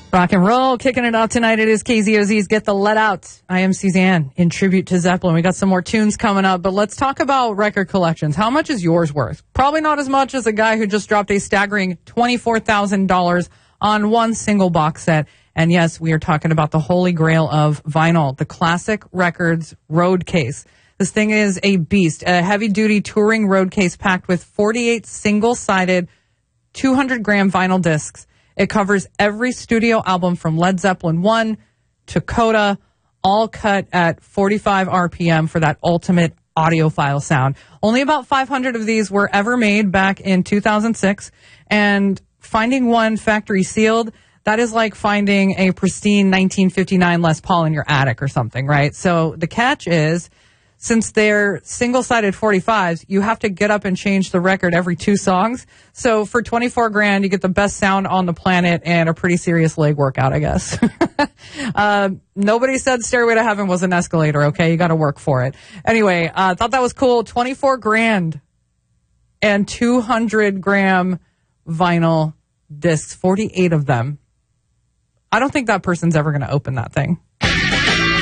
Rock and roll, kicking it off tonight. It is KZOZ's Get the Let Out. I am Suzanne in tribute to Zeppelin. We got some more tunes coming up, but let's talk about record collections. How much is yours worth? Probably not as much as a guy who just dropped a staggering $24,000 on one single box set. And yes, we are talking about the holy grail of vinyl, the Classic Records road case. This thing is a beast, a heavy-duty touring road case packed with 48 single-sided 200-gram vinyl discs. It covers every studio album from Led Zeppelin 1 to Coda, all cut at 45 RPM for that ultimate audiophile sound. Only about 500 of these were ever made back in 2006, and finding one factory sealed, that is like finding a pristine 1959 Les Paul in your attic or something, right? So the catch is, since they're single-sided 45s, you have to get up and change the record every 2 songs. So for $24,000, you get the best sound on the planet and a pretty serious leg workout, I guess. Nobody said Stairway to Heaven was an escalator, okay? You got to work for it. Anyway, I thought that was cool. $24,000 and 200-gram vinyl discs, 48 of them. I don't think that person's ever going to open that thing.